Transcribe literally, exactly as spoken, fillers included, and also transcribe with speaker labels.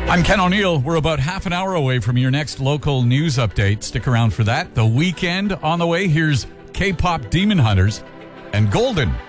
Speaker 1: I'm Ken O'Neill. We're about half an hour away from your next local news update. Stick around for that. The weekend on the way. Here's K-pop Demon Hunters and Golden